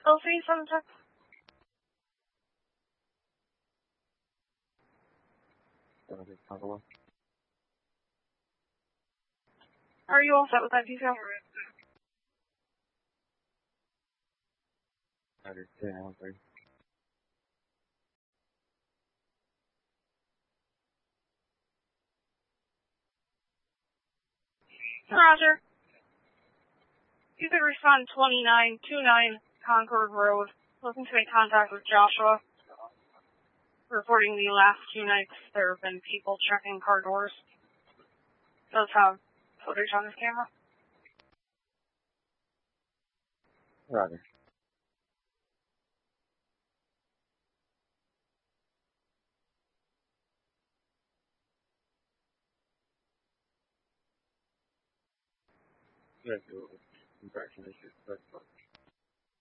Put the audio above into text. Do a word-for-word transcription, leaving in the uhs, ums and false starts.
L C seven ten. Are you all set with that detail? Roger. You could respond twenty-nine twenty-nine Concord Road, looking to make contact with Joshua. Reporting the last two nights there have been people checking car doors. Does have footage on his camera. Roger. Good. Infraction issues.